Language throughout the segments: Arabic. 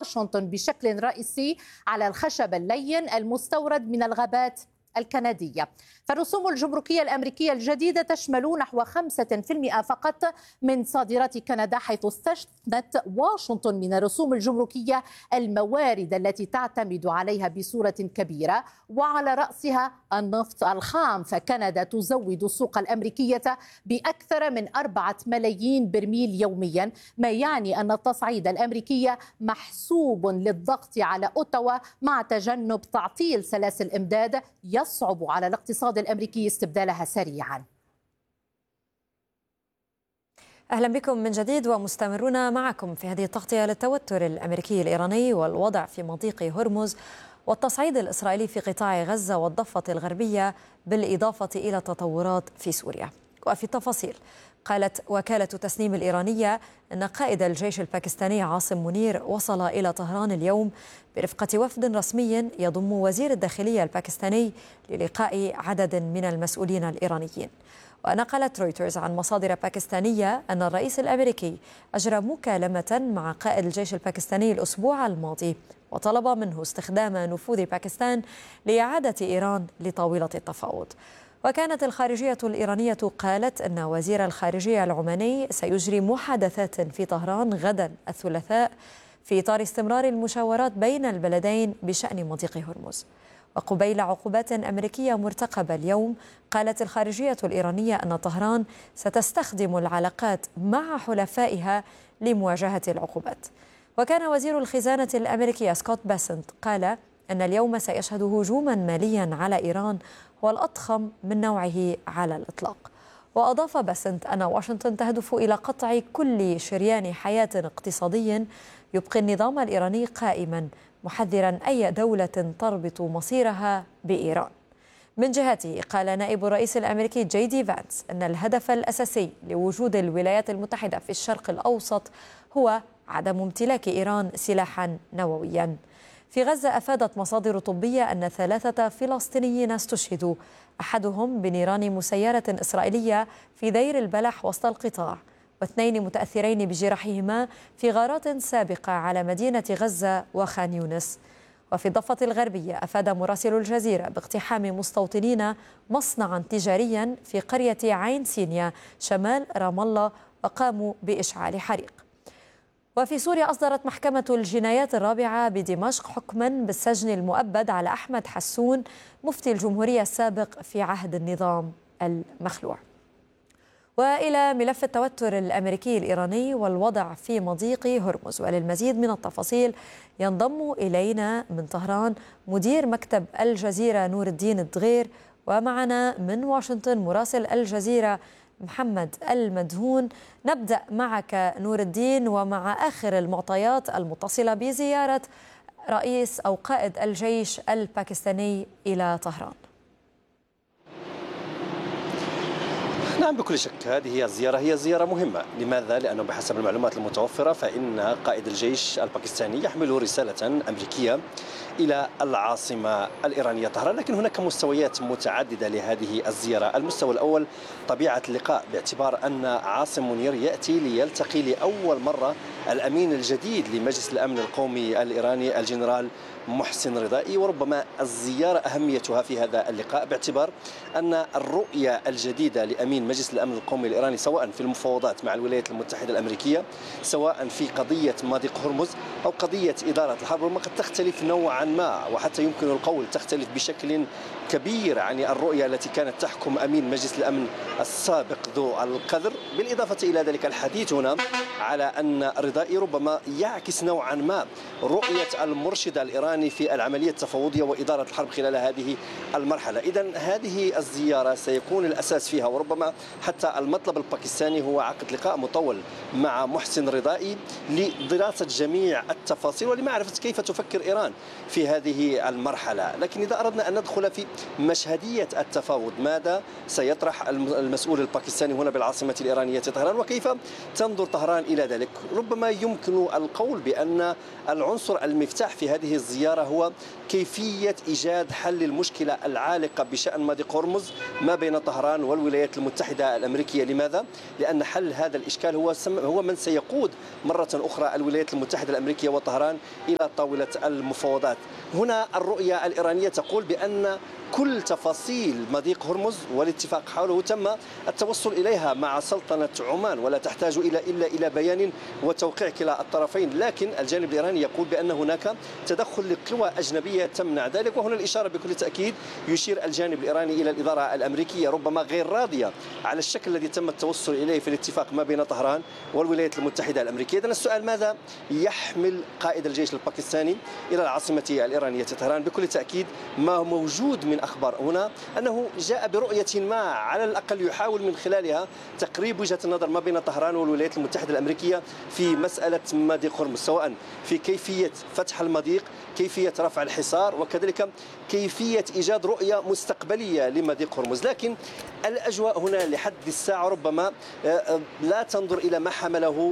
واشنطن بشكل رئيسي على الخشب اللين المستورد من الغابات الكندية. فالرسوم الجمركية الأمريكية الجديدة تشمل نحو 5% فقط من صادرات كندا، حيث استثنت واشنطن من الرسوم الجمركية الموارد التي تعتمد عليها بصورة كبيرة، وعلى رأسها النفط الخام. فكندا تزود السوق الأمريكية بأكثر من 4 ملايين برميل يوميا، ما يعني أن التصعيد الأمريكي محسوب للضغط على أوتاوا مع تجنب تعطيل سلاسل إمداد يصعب على الاقتصاد الأمريكي استبدالها سريعا. أهلا بكم من جديد ومستمرون معكم في هذه التغطية للتوتر الأمريكي الإيراني والوضع في مضيق هرمز والتصعيد الإسرائيلي في قطاع غزة والضفة الغربية، بالإضافة إلى تطورات في سوريا. وفي التفاصيل، قالت وكالة تسنيم الإيرانية أن قائد الجيش الباكستاني عاصم منير وصل إلى طهران اليوم برفقة وفد رسمي يضم وزير الداخلية الباكستاني للقاء عدد من المسؤولين الإيرانيين. ونقلت رويترز عن مصادر باكستانية أن الرئيس الأمريكي أجرى مكالمة مع قائد الجيش الباكستاني الأسبوع الماضي، وطلب منه استخدام نفوذ باكستان لإعادة إيران لطاولة التفاوض. وكانت الخارجية الإيرانية قالت أن وزير الخارجية العماني سيجري محادثات في طهران غدا الثلاثاء في إطار استمرار المشاورات بين البلدين بشأن مضيق هرمز. وقبيل عقوبات أمريكية مرتقبة اليوم، قالت الخارجية الإيرانية أن طهران ستستخدم العلاقات مع حلفائها لمواجهة العقوبات. وكان وزير الخزانة الأمريكي سكوت باسنت قال أن اليوم سيشهد هجوما ماليا على إيران هو الأضخم من نوعه على الإطلاق. وأضاف باسنت أن واشنطن تهدف إلى قطع كل شريان حياة اقتصادي يبقي النظام الإيراني قائما، محذرا أي دولة تربط مصيرها بإيران. من جهته، قال نائب الرئيس الأمريكي جي دي فانس أن الهدف الأساسي لوجود الولايات المتحدة في الشرق الأوسط هو عدم امتلاك إيران سلاحا نوويا. في غزة، أفادت مصادر طبية أن 3 فلسطينيين استشهدوا، أحدهم بنيران مسيرة إسرائيلية في دير البلح وسط القطاع، و2 متأثرين بجراحهما في غارات سابقة على مدينة غزة وخان يونس. وفي الضفة الغربية، أفاد مراسل الجزيرة باقتحام مستوطنين مصنعا تجاريا في قرية عين سينيا شمال رام الله، وقاموا بإشعال حريق. وفي سوريا، أصدرت محكمة الجنايات الرابعة بدمشق حكما بالسجن المؤبد على أحمد حسون مفتي الجمهورية السابق في عهد النظام المخلوع. وإلى ملف التوتر الأمريكي الإيراني والوضع في مضيق هرمز، وللمزيد من التفاصيل ينضم إلينا من طهران مدير مكتب الجزيرة نور الدين الدغير، ومعنا من واشنطن مراسل الجزيرة محمد المدهون. نبدأ معك نور الدين ومع آخر المعطيات المتصلة بزيارة رئيس أو قائد الجيش الباكستاني إلى طهران. نعم، بكل شك هذه الزيارة هي زيارة مهمة. لماذا؟ لأنه بحسب المعلومات المتوفرة فإن قائد الجيش الباكستاني يحمل رسالة أمريكية إلى العاصمة الإيرانية طهران، لكن هناك مستويات متعددة لهذه الزيارة. المستوى الأول طبيعة اللقاء، باعتبار أن عاصم منير يأتي ليلتقي لأول مرة الأمين الجديد لمجلس الأمن القومي الإيراني الجنرال محسن رضائي. وربما الزيارة أهميتها في هذا اللقاء باعتبار أن الرؤية الجديدة لأمين مجلس الأمن القومي الإيراني، سواء في المفاوضات مع الولايات المتحدة الأمريكية، سواء في قضية مضيق هرمز أو قضية إدارة الحرب، ربما قد تختلف نوعا ما، وحتى يمكن القول تختلف بشكل كبير عن الرؤية التي كانت تحكم أمين مجلس الأمن السابق ذو القدر. بالإضافة إلى ذلك، الحديث هنا على أن رضائي ربما يعكس نوعا ما رؤية المرشد الإيراني في العملية التفاوضية وإدارة الحرب خلال هذه المرحلة. إذن هذه الزيارة سيكون الأساس فيها، وربما حتى المطلب الباكستاني هو عقد لقاء مطول مع محسن رضائي لدراسة جميع التفاصيل ولمعرفة كيف تفكر إيران في هذه المرحلة. لكن إذا أردنا أن ندخل في مشهدية التفاوض، ماذا سيطرح المسؤول الباكستاني هنا بالعاصمة الإيرانية طهران، وكيف تنظر طهران إلى ذلك؟ ربما ربما يمكن القول بأن العنصر المفتاح في هذه الزيارة هو كيفية إيجاد حل للمشكلة العالقة بشأن مضيق هرمز ما بين طهران والولايات المتحدة الأمريكية. لماذا؟ لأن حل هذا الإشكال هو من سيقود مرة أخرى الولايات المتحدة الأمريكية وطهران إلى طاولة المفاوضات. هنا الرؤية الإيرانية تقول بأن كل تفاصيل مضيق هرمز والاتفاق حوله تم التوصل إليها مع سلطنة عمان، ولا تحتاج إلا إلى بيان وتوقيع كلا الطرفين، لكن الجانب الإيراني يقول بأن هناك تدخل لقوى أجنبية تمنع ذلك. وهنا الإشارة بكل تأكيد يشير الجانب الإيراني إلى الإدارة الأمريكية ربما غير راضية على الشكل الذي تم التوصل إليه في الاتفاق ما بين طهران والولايات المتحدة الأمريكية. إذن السؤال ماذا يحمل قائد الجيش الباكستاني إلى العاصمة الإيرانية طهران؟ بكل تأكيد ما موجود من أخبار هنا أنه جاء برؤية ما على الأقل يحاول من خلالها تقريب وجهة النظر ما بين طهران والولايات المتحدة الأمريكية في مسألة مضيق هرمز، سواء في كيفية فتح المضيق، كيفية رفع الحصار، وكذلك كيفية إيجاد رؤية مستقبلية لمضيق هرمز. لكن الأجواء هنا لحد الساعة ربما لا تنظر إلى ما حمله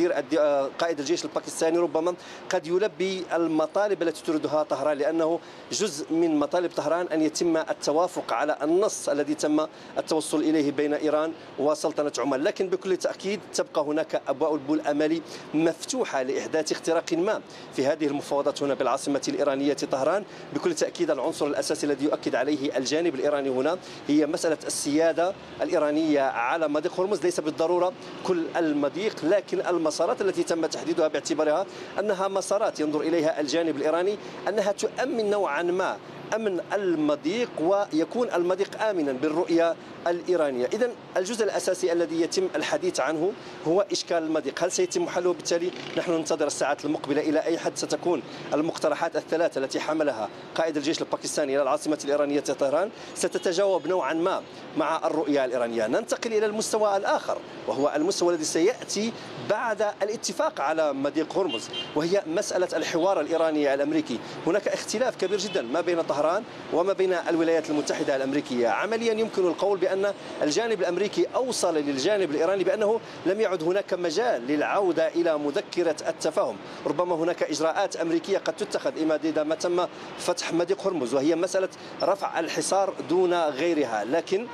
قائد الجيش الباكستاني، ربما قد يلبي المطالب التي تريدها طهران، لأنه جزء من مطالب طهران أن يتم التوافق على النص الذي تم التوصل إليه بين إيران وسلطنة عمان. لكن بكل تأكيد تبقى هناك أبواب الأمل مفتوحة لإحداث اختراق ما في هذه المفاوضات هنا بالعاصمة الإيرانية طهران. بكل تأكيد العنصر الأساسي الذي يؤكد عليه الجانب الإيراني هنا هي مسألة السيادة الإيرانية على مضيق هرمز، ليس بالضرورة كل المضيق، لكن المسارات التي تم تحديدها باعتبارها أنها مسارات ينظر إليها الجانب الإيراني أنها تؤمن نوعا ما أمن المضيق ويكون المضيق آمنا بالرؤية الإيرانية. إذن الجزء الأساسي الذي يتم الحديث عنه هو إشكال المضيق، هل سيتم حله؟ بالتالي نحن ننتظر الساعات المقبلة إلى أي حد ستكون المقترحات الثلاثة التي حملها قائد الجيش الباكستاني إلى العاصمة الإيرانية طهران ستتجاوب نوعا ما مع الرؤية الإيرانية. ننتقل إلى المستوى الآخر وهو المستوى الذي سيأتي بعد الاتفاق على مضيق هرمز، وهي مسألة الحوار الإيراني الأمريكي. هناك اختلاف كبير جدا ما بين طهران وما بين الولايات المتحدة الأمريكية. عمليا يمكن القول بأن الجانب الأمريكي أوصل للجانب الإيراني بأنه لم يعد هناك مجال للعودة إلى مذكرة التفاهم. ربما هناك إجراءات أمريكية قد تتخذ إذا ما تم فتح مضيق هرمز، وهي مسألة رفع الحصار دون غيره،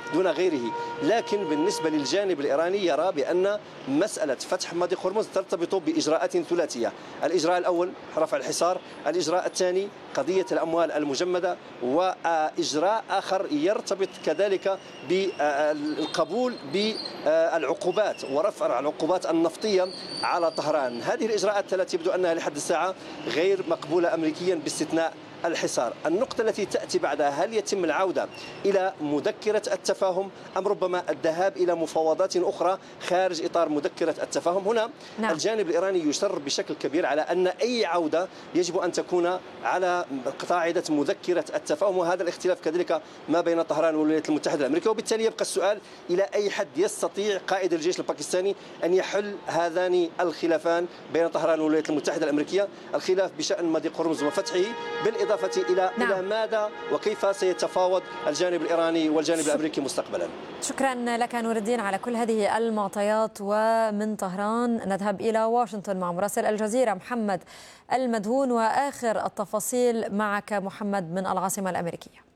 لكن بالنسبة للجانب الإيراني يرى بأن مسألة فتح مضيق هرمز ترتبط بإجراءات ثلاثية. الإجراء الأول رفع الحصار، الإجراء الثاني قضية الأموال المجمدة، وإجراء آخر يرتبط كذلك بالقبول بالعقوبات ورفع العقوبات النفطية على طهران. هذه الإجراءات الثلاث يبدو أنها لحد الساعة غير مقبولة أمريكيا باستثناء الحصار. النقطة التي تأتي بعدها، هل يتم العودة إلى مذكرة التفاهم أم ربما الذهاب إلى مفاوضات أخرى خارج إطار مذكرة التفاهم؟ هنا نعم. الجانب الإيراني يشر بشكل كبير على أن أي عودة يجب أن تكون على قاعدة مذكرة التفاهم، وهذا الاختلاف كذلك ما بين طهران والولايات المتحدة الأمريكية. وبالتالي يبقى السؤال إلى أي حد يستطيع قائد الجيش الباكستاني أن يحل هذان الخلافان بين طهران والولايات المتحدة الأمريكية، الخلاف بشأن مضيق هرمز وفتحه، بالإضافة إلى ماذا وكيف سيتفاوض الجانب الإيراني والجانب الأمريكي مستقبلا. شكرا لك نور الدين على كل هذه المعطيات. ومن طهران نذهب إلى واشنطن مع مراسل الجزيرة محمد المدهون، وآخر التفاصيل معك محمد من العاصمة الأمريكية.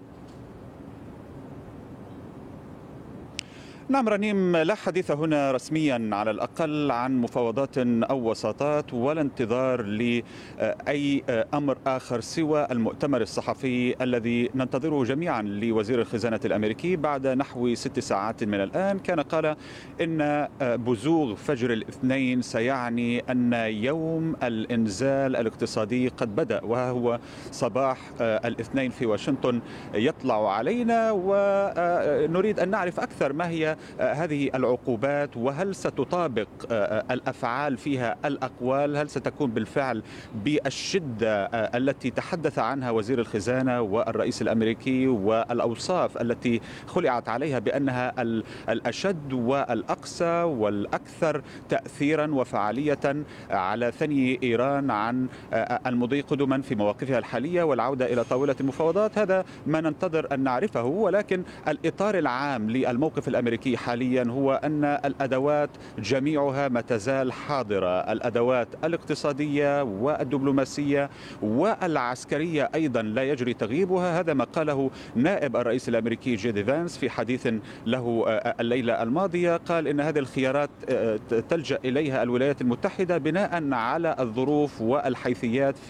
نعم رنيم، لا حديث هنا رسميا على الأقل عن مفاوضات أو وساطات ولا انتظار لأي أمر آخر سوى المؤتمر الصحفي الذي ننتظره جميعا لوزير الخزانة الأمريكي بعد نحو 6 ساعات من الآن. كان قال إن بزوغ فجر الاثنين سيعني أن يوم الإنزال الاقتصادي قد بدأ، وهو صباح الاثنين في واشنطن يطلع علينا، ونريد أن نعرف أكثر ما هي هذه العقوبات، وهل ستطابق الأفعال فيها الأقوال؟ هل ستكون بالفعل بالشدة التي تحدث عنها وزير الخزانة والرئيس الأمريكي، والأوصاف التي خلعت عليها بأنها الأشد والأقسى والأكثر تأثيرا وفعالية على ثني إيران عن المضي قدما في مواقفها الحالية والعودة إلى طاولة المفاوضات؟ هذا ما ننتظر أن نعرفه، ولكن الإطار العام للموقف الأمريكي الأمريكي حاليا هو أن الأدوات جميعها ما تزال حاضرة، الأدوات الاقتصادية والدبلوماسية والعسكرية أيضا لا يجري تغييبها. هذا ما قاله نائب الرئيس الأمريكي جي دي فانس في حديث له الليلة الماضية. قال إن هذه الخيارات تلجأ إليها الولايات المتحدة بناء على الظروف والحيثيات